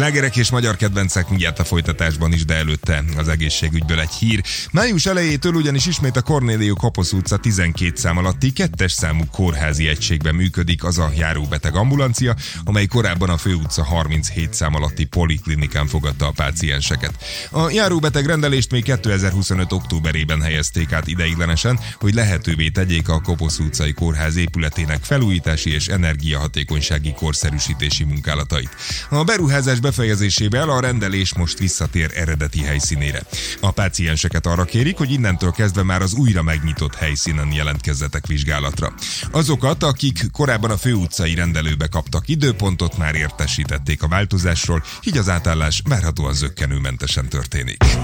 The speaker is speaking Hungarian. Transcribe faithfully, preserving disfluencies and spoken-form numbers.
Slágerek és magyar kedvencek mindjárt a folytatásban is, de előtte az egészségügyből egy hír. Május elejétől ugyanis ismét a Kornélió Koposz utca tizenkét szám alatti kettes számú kórházi egységben működik az a járóbeteg ambulancia, amely korábban a Főutca harminchét szám alatti poliklinikán fogadta a pácienseket. A járóbeteg rendelést még kétezer-huszonöt októberében helyezték át ideiglenesen, hogy lehetővé tegyék a Koposz utcai kórház épületének felújítási és energiahatékonysági korszerűsítési munkálatait. A beruházás befejezésével a rendelés most visszatér eredeti helyszínére. A pácienseket arra kérik, hogy innentől kezdve már az újra megnyitott helyszínen jelentkezzetek vizsgálatra. Azokat, akik korábban a főutcai rendelőbe kaptak időpontot, már értesítették a változásról, így az átállás várhatóan zökkenőmentesen történik.